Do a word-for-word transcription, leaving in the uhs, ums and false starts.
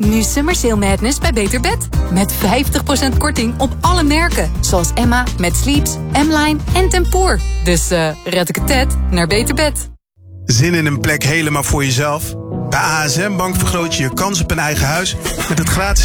Nu Summer Sale Madness bij Beter Bed. Met vijftig procent korting op alle merken. Zoals Emma, Met Sleeps, M-Line en Tempoor. Dus uh, red ik het Ted naar Beter Bed. Zin in een plek helemaal voor jezelf? Bij A S M Bank vergroot je je kans op een eigen huis met het gratis